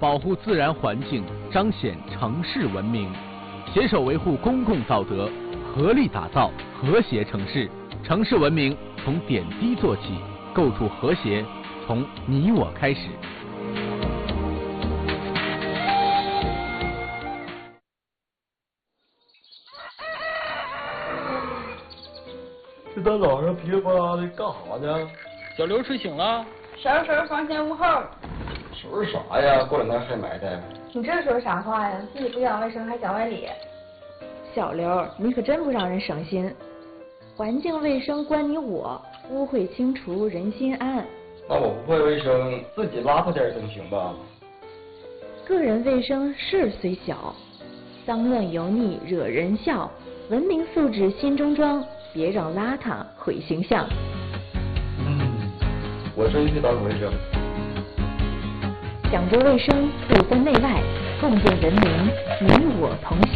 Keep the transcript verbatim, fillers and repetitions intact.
保护自然环境，彰显城市文明，携手维护公共道德，合力打造和谐城市。城市文明从点滴做起，构筑和谐从你我开始。 这大早上噼里啪啦的干啥呢？ 小刘睡醒了， 收拾收拾房前屋后。 收拾啥呀？过两天还埋汰。 你这说啥话呀？自己不讲卫生还讲外理。 小刘，你可真不让人省心。环境卫生关你我，污秽清除人心安。 那我不会卫生，自己邋遢点总行吧？ 个人卫生事儿虽小，脏乱油腻惹人笑。文明素质心中装，别让邋遢毁形象。 嗯，我真去打扫卫生。 讲究卫生，不分内外，共建文明，你我同行。